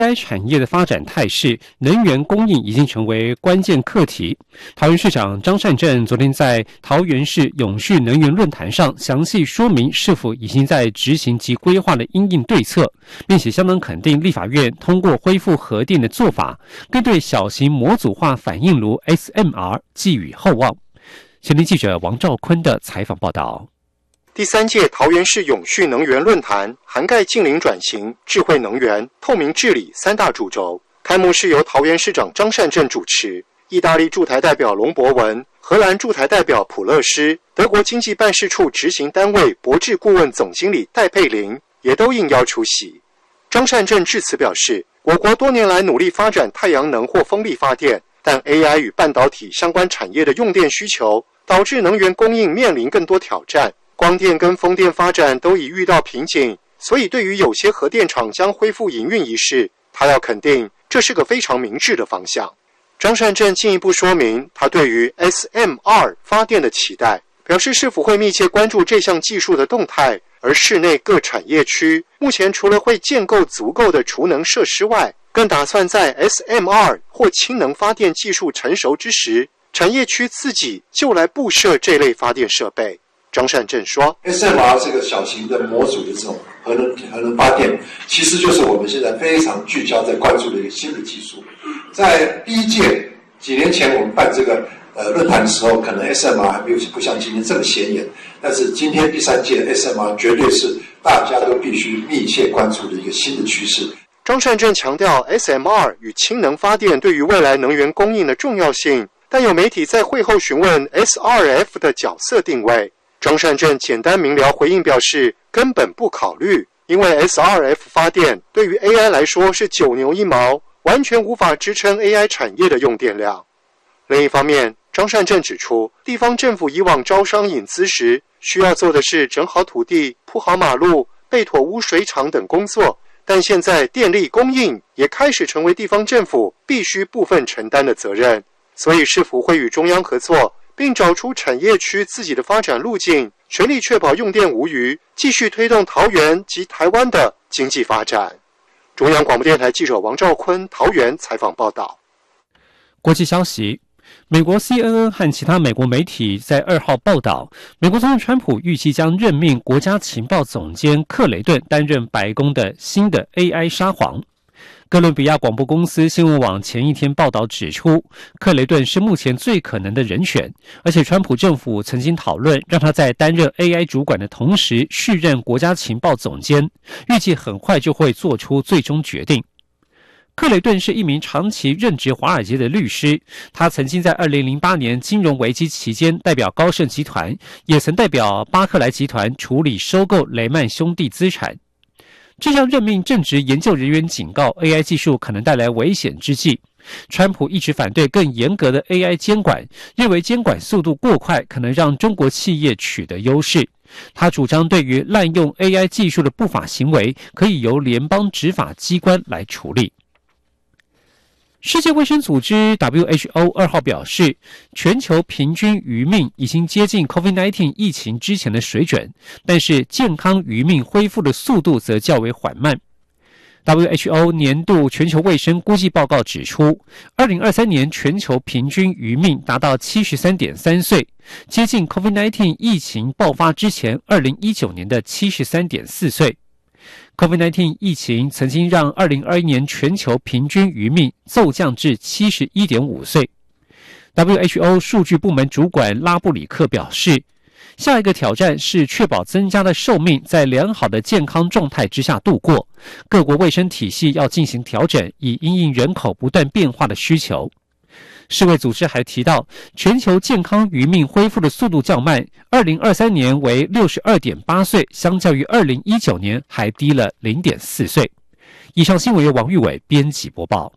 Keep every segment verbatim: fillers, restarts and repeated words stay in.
A I 产业的发展态势，能源供应已经成为关键课题。桃园市长张善政昨天在桃园市永续能源论坛上详细说明是否已经在执行及规划的因应对策，并且相当肯定立法院通过恢复核电的做法，更对小型模组化反应炉 S M R 寄予厚望。前天记者王兆坤的采访报道。 第三届桃园市永续能源论坛涵盖净零转型、智慧能源、透明治理三大主轴。开幕式由桃园市长张善政主持，意大利驻台代表龙博文、荷兰驻台代表普勒斯、德国经济办事处执行单位博智顾问总经理戴佩玲也都应邀出席。张善政致辞表示，我国多年来努力发展太阳能或风力发电，但 A I 与半导体相关产业的用电需求，导致能源供应面临更多挑战。光电跟风电发展都已遇到瓶颈，所以对于有些核电厂将恢复营运一事，他要肯定这是个非常明智的方向。张善政进一步说明他对于 S M R 发电的期待，表示市府会密切关注这项技术的动态，而市内各产业区目前除了会建构足够的储能设施外，更打算在 S M R 或氢能发电技术成熟之时，产业区自己就来布设这类发电设备。张善政说 ：“S M R 这个小型的模组的这种核能核能发电，其实就是我们现在非常聚焦在关注的一个新的技术。在第一届几年前我们办这个呃论坛的时候，可能 S M R 还没有不像今天这么显眼，但是今天第三届 S M R 绝对是大家都必须密切关注的一个新的趋势。” 张善政强调 S M R 与氢能发电对于未来能源供应的重要性，但有媒体在会后询问 S R F 的角色定位。张善政简单明了回应表示，根本不考虑，因为 S R F 发电对于 A I 来说是九牛一毛，完全无法支撑 A I 产业的用电量。另一方面，张善政指出，地方政府以往招商引资时，需要做的是整好土地、铺好马路、备妥污水厂等工作，但现在电力供应也开始成为地方政府必须部分承担的责任，所以市府会与中央合作，并找出产业区自己的发展路径，全力确保用电无虞，继续推动桃园及台湾的经济发展。中央广播电台记者王兆坤桃园采访报道。 国际消息，美国 C N N 和其他美国媒体在二号报道，美国总统川普预计将任命国家情报总监克雷顿担任白宫的新的 A I 沙皇。哥伦比亚广播公司新闻网前一天报道指出，克雷顿是目前最可能的人选，而且川普政府曾经讨论让他在担任 A I 主管的同时续任国家情报总监，预计很快就会做出最终决定。克雷顿是一名长期任职华尔街的律师，他曾经在二零零八年金融危机期间代表高盛集团，也曾代表巴克莱集团处理收购雷曼兄弟资产。这项任命正值研究人员警告 A I 技术可能带来危险之际，川普一直反对更严格的 A I 监管，认为监管速度过快可能让中国企业取得优势。他主张对于滥用 A I 技术的不法行为，可以由联邦执法机关来处理。世界卫生组织 W H O 二号表示，全球平均余命已经接近 COVID 十九 疫情之前的水准，但是健康余命恢复的速度则较为缓慢。W H O 年度全球卫生估计报告指出，二零二三年全球平均余命达到 七十三点三岁，接近 COVID 十九 疫情爆发之前二零一九年的 七十三点四岁。COVID 十九 疫情曾经让二零二一年全球平均余命骤降至 七十一点五岁。W H O 数据部门主管拉布里克表示，下一个挑战是确保增加的寿命在良好的健康状态之下度过，各国卫生体系要进行调整，以因应人口不断变化的需求。世卫组织还提到，全球健康余命恢复的速度较慢，二零二三年为 六十二点八岁，相较于二零一九年还低了 零点四岁。以上新闻由王玉伟编辑播报。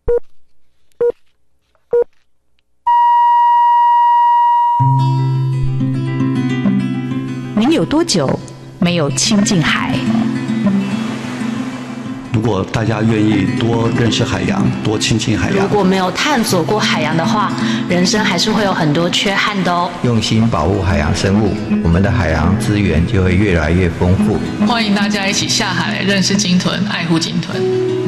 您有多久没有亲近海？ 如果大家愿意多认识海洋，多亲近海洋， 如果没有探索过海洋的话，人生还是会有很多缺憾的哦。 用心保护海洋生物，我们的海洋资源就会越来越丰富。 欢迎大家一起下海认识鲸豚，爱护鲸豚。